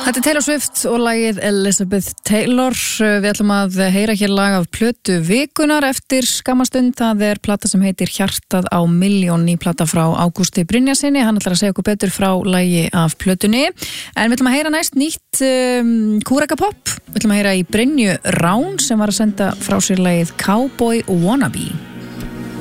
Þetta Taylor Swift og lagið Elizabeth Taylor. Við ætlum að heyra hér lag af plötu vikunnar eftir skammastund. Það plata sem heitir Hjartað á milljón, ný plata frá Ágústi Brynjarsyni. Hann ætlar að segja okkur betur frá lagi af plötunni. En við ætlum að heyra næst nýtt kúrekapopp. Við ætlum að heyra í Brynju Rán sem var að senda frá sér lagið Cowboy Wannabe.